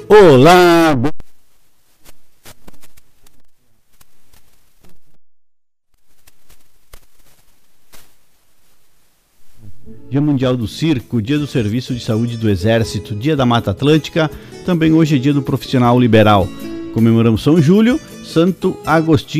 Olá! Dia Mundial do Circo, Dia do Serviço de Saúde do Exército, Dia da Mata Atlântica, também hoje é Dia do Profissional Liberal. Comemoramos São Júlio, Santo Agostinho.